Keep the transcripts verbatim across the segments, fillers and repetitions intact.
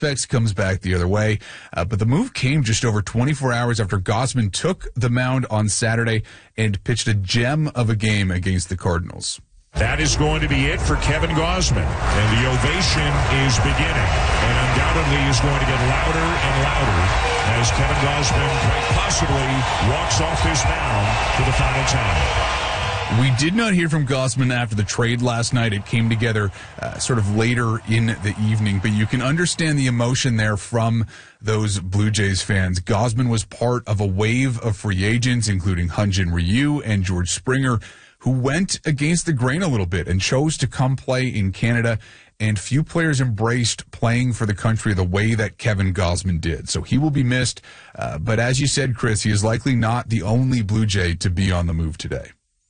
Vex comes back the other way. Uh, but the move came just over twenty-four hours after Gausman took the mound on Saturday and pitched a gem of a game against the Cardinals. That is going to be it for Kevin Gausman. And the ovation is beginning. And undoubtedly is going to get louder and louder as Kevin Gausman quite possibly walks off this mound for the final time. We did not hear from Gausman after the trade last night. It came together uh, sort of later in the evening, but you can understand the emotion there from those Blue Jays fans. Gausman was part of a wave of free agents, including Hyun-Jin Ryu and George Springer, who went against the grain a little bit and chose to come play in Canada. And few players embraced playing for the country the way that Kevin Gausman did. So he will be missed. Uh, but as you said, Chris, he is likely not the only Blue Jay to be on the move today.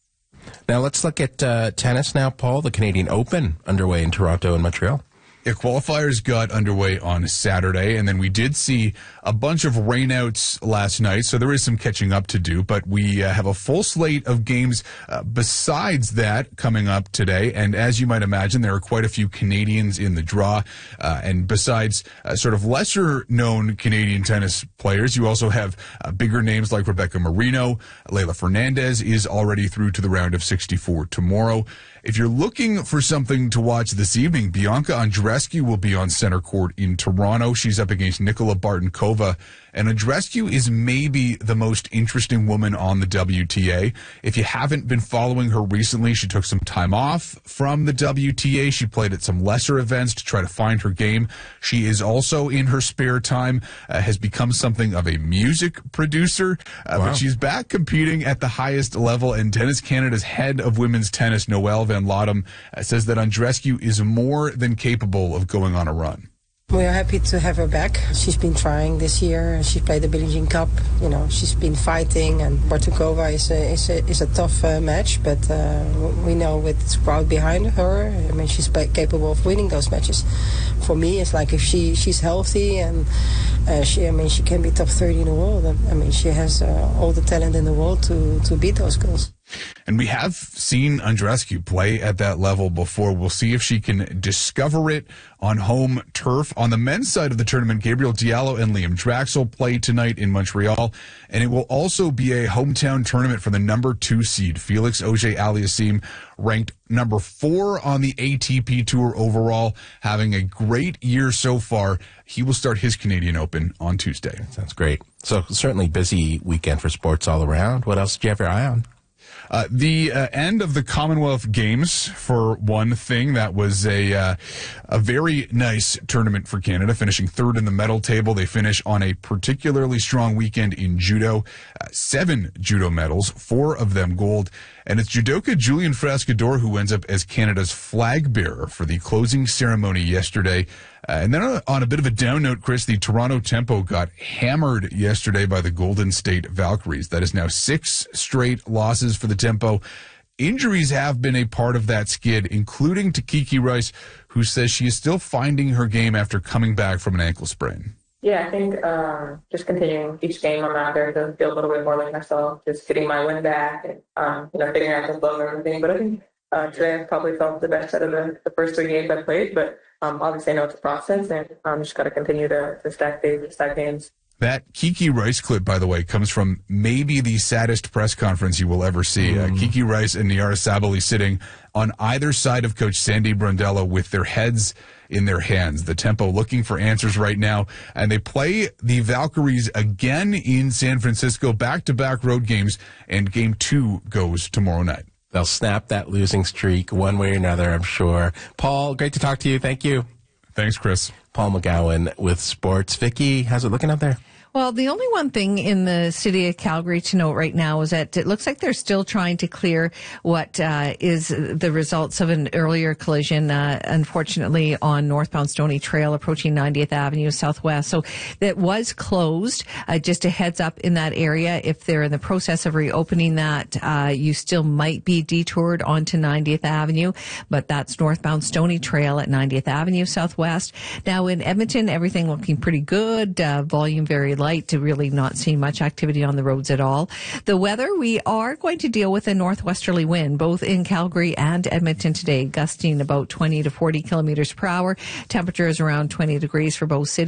Now let's look at uh, tennis now, Paul. The Canadian Open underway in Toronto and Montreal. Yeah, qualifiers got underway on Saturday, and then we did see a bunch of rainouts last night, so there is some catching up to do, but we uh, have a full slate of games uh, besides that coming up today, and as you might imagine, there are quite a few Canadians in the draw, uh, and besides uh, sort of lesser-known Canadian tennis players, you also have uh, bigger names like Rebecca Marino. Leylah Fernandez is already through to the round of sixty-four tomorrow. If you're looking for something to watch this evening, Bianca Andreescu will be on center court in Toronto. She's up against Nicola Bartenkova. And Andreescu is maybe the most interesting woman on the W T A. If you haven't been following her recently, she took some time off from the W T A. She played at some lesser events to try to find her game. She is also, in her spare time, uh, has become something of a music producer. Uh, wow. But she's back competing at the highest level. And Tennis Canada's head of women's tennis, Noelle Van Lodem, uh, says that Andreescu is more than capable of going on a run. We are happy to have her back. She's been trying this year. She played the Billie Jean Cup. You know, she's been fighting, and Bartenkova is a is a, is a tough uh, match. But uh, we know with the crowd behind her, I mean, she's capable of winning those matches. For me, it's like if she she's healthy and uh, she, I mean, she can be top thirty in the world. I mean, she has uh, all the talent in the world to to beat those girls. And we have seen Andreescu play at that level before. We'll see if she can discover it on home turf. On the men's side of the tournament, Gabriel Diallo and Liam Draxel play tonight in Montreal. And it will also be a hometown tournament for the number two seed, Felix Auger-Aliassime, ranked number four on the A T P Tour overall, having a great year so far. He will start his Canadian Open on Tuesday. Sounds great. So certainly busy weekend for sports all around. What else did you have your eye on? Uh, the uh, end of the Commonwealth Games, for one thing. That was a uh, a very nice tournament for Canada, finishing third in the medal table. They finish on a particularly strong weekend in judo. Uh, seven judo medals, four of them gold. And it's judoka Julian Frascador who ends up as Canada's flag bearer for the closing ceremony yesterday. Uh, and then on a, on a bit of a down note, Chris, the Toronto Tempo got hammered yesterday by the Golden State Valkyries. That is now six straight losses for the Tempo. Injuries have been a part of that skid, including to Kiki Rice, who says she is still finding her game after coming back from an ankle sprain. Yeah, I think um, just continuing each game I'm out there to feel a little bit more like myself, just getting my wind back and um, you know, figuring out the flow and everything. But I think uh, today I probably felt the best out of the, the first three games I played. But um, obviously I know it's a process, and I'm just got to continue to, to stack days and stack games. That Kiki Rice clip, by the way, comes from maybe the saddest press conference you will ever see. Mm. Uh, Kiki Rice and Nyara Sabally sitting on either side of Coach Sandy Brondello with their heads in their hands. The Tempo looking for answers right now, and they play the Valkyries again in San Francisco, back-to-back road games, and game two goes tomorrow night. They'll snap that losing streak one way or another, I'm sure. Paul, great to talk to you. Thank you. Thanks, Chris. Paul McGowan with sports. Vicky, how's it looking out there? Well, the only one thing in the city of Calgary to note right now is that it looks like they're still trying to clear what uh, is the results of an earlier collision, uh, unfortunately, on northbound Stoney Trail approaching ninetieth Avenue Southwest. So that was closed. Uh, just a heads up in that area. If they're in the process of reopening that, uh, you still might be detoured onto ninetieth Avenue, but that's northbound Stoney Trail at ninetieth Avenue Southwest. Now in Edmonton, everything looking pretty good. Uh, volume very light, to really not seeing much activity on the roads at all. The weather, we are going to deal with a northwesterly wind, both in Calgary and Edmonton today, gusting about twenty to forty kilometers per hour. Temperatures around twenty degrees for both cities.